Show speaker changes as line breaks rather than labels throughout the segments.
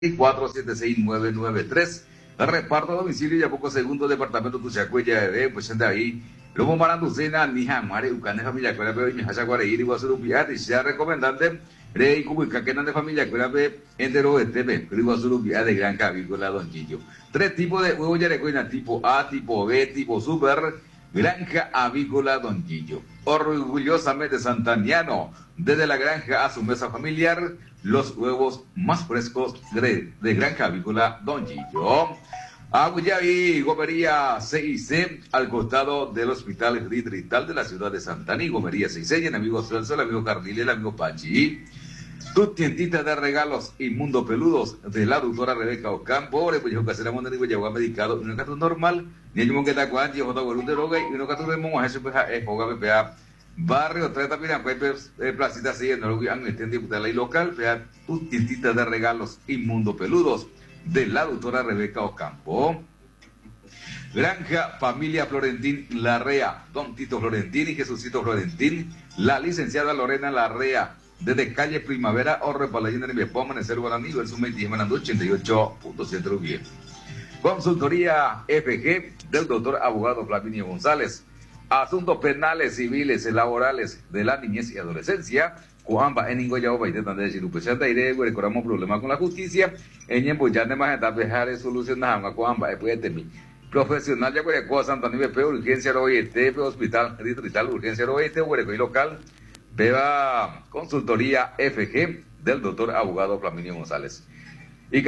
476-993. Reparto a domicilio y a poco segundo departamento Tuchacuella de pues de ahí. Luego Maranducena, Nija, Mare, Ucane, familia Cuera, pero mi Hasa Guareiri, Guasurupiat, y sea recomendante, Rey, Cubica, que de familia Cuera, entero de TV, Guasurupiat de Gran Cavícola, Don Gillo. Tres tipos de huevos yarecoina, tipo A, tipo B, tipo Super, Granja Avícola Don Gillo. Orgullosamente santaniano, desde la granja a su mesa familiar, los huevos más frescos de Granja Avícola Don Gillo. Aguyaví, Gomería 6C, al costado del Hospital Distrital de la ciudad de Santaní. Gomería 6C, el amigo Celso, el amigo Carlil, el amigo Pachi. Tu tiendita de regalos y mundo peludos de la doctora Rebeca Ocampo, pues yo que será moneda y voy medicado, un caso normal, ni el que está cuando yo jodo volumen de roga y uno que tú vemos a eso pues es joga PPA. Barrio 30 mira pues placita así en el han entendido de la ley local, vea tu tiendita de regalos y mundo peludos de la doctora Rebeca Ocampo. Granja Familia Florentín Larrea, Don Tito Florentín y Jesucito Florentín, la licenciada Lorena Larrea, desde calle Primavera, Orre Palayín en Viepó, Amanecer Guaraní, verso 88.7 Rubier. Consultoría FG del doctor abogado Flavinio González. Asuntos penales, civiles y laborales de la niñez y adolescencia. Cuamba en Ingoya Oba y de Tandé Chirupecha Taire, recordamos problemas con la justicia. En Yemboyane más de dejar solucionar a Cuamba, después de mí. Profesional ya Guarecoa Santa Nive, urgencia Oeste, hospital distrital, urgencia Oeste, Guarecoy local. Beba Consultoría FG del doctor abogado Flaminio González. Y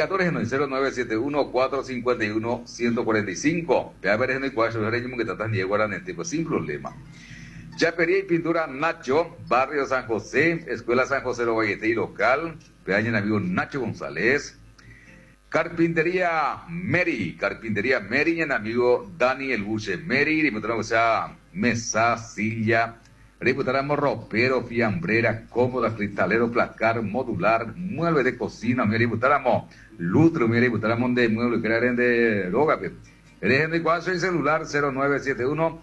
14-90971-451-145. Beba ver en el cuadro de que tratan de llegar a tipo sin problema. Chapería y pintura Nacho, Barrio San José, Escuela San José Lobayete y local. Beba en amigo Nacho González. Carpintería Mary y en amigo Daniel Buche Mary. Y me trajo esa mesa, silla. Reputaramos ropero, fiambrera, cómoda, cristalero, placar, modular, mueble de cocina, me reputaramos lutro, me reputaramos de mueble que eran de rogape. Eres de cuatro y celular 0971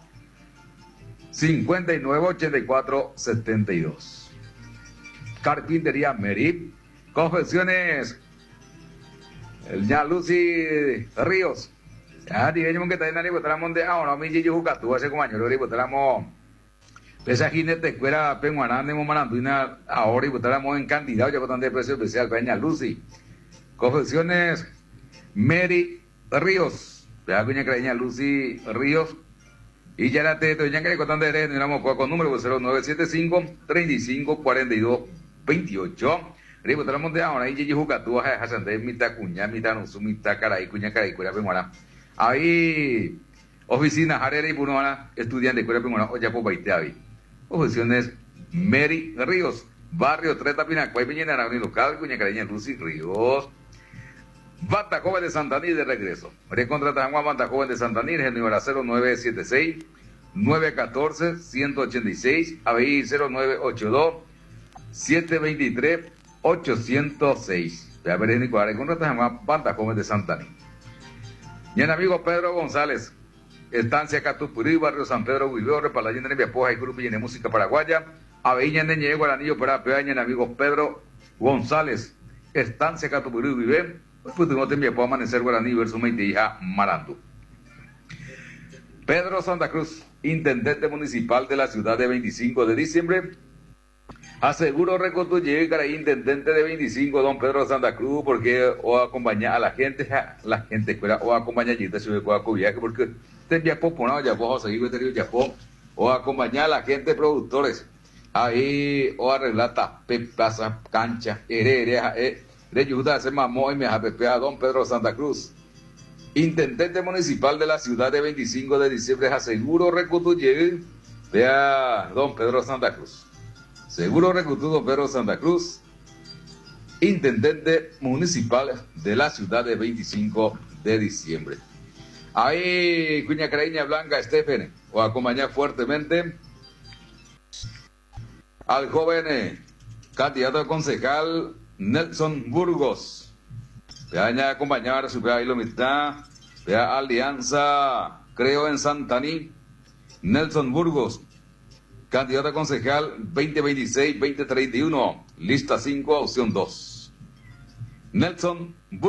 598472. Carpintería Meri, confecciones el ya Lucy Ríos. Ya digamos que también reputaramos de ahora, mi yo jucatú hace como año, reputaramos. Pesa jinete cuera penguanán momaranduina ahora y votáramos en candidato ya votan de precio especial Peña Lucy. Confecciones Mary Ríos. Ya cuña creña Lucy Ríos. Y ya la teto ya que cotan de éramos con número 0975 35 42 28. Ribotamos de ahora y ya jugatú a Hasan de mitad cuña mitad no su mitad cara y cuña cuera penguanán. Ahí oficina Jarera y Punona estudiante cuera penguanán o ya por baiteavi. Oficinas Mary Ríos, Barrio Treta Pinacuay, Peñena, Avenida Local, Cuñacareña, Lucy Ríos. Banda Joven de Santaní de regreso. Recontrata Juan Banda Joven de Santaní, el número 0976 914 186, ABI 0982 723 806. Ya veré Nicolás, recontrata Juan Banda Joven de Santaní. Y el amigo Pedro González. Estancia Catupurí, Barrio San Pedro, Guilorre, Palayín de Viapoja y Grupo y de Música Paraguaya, Aveña de Ñe, Guaranillo, para Peaña, en amigo Pedro González, Estancia Catupurí, Vive, pues tuvimos de Viapoja, Amanecer Guaraní, verso 20 hija Marandu. Pedro Santa Cruz, intendente municipal de la ciudad de 25 de diciembre, aseguro reconstruye caray intendente de 25, don Pedro Santa Cruz, porque o acompaña a la gente fuera o acompaña a gente se ve porque ya popo ya puedo seguir veterinario ya puedo o acompañar a la gente productores ahí o arreglar plaza cancha de ayuda a hacer mamó y me a don Pedro Santa Cruz, intendente municipal de la ciudad de 25 de diciembre, aseguro reconstruye vea don Pedro Santa Cruz. Seguro reclutado Pedro Santa Cruz, intendente municipal de la ciudad de 25 de diciembre. Ahí, Cuña Careña Blanca Estefan, o acompañar fuertemente al joven candidato a concejal Nelson Burgos. Vea acompañar a su lo mitad, vea Alianza, creo en Santaní, Nelson Burgos. Candidato a concejal 2026-2031, lista 5, opción 2. Nelson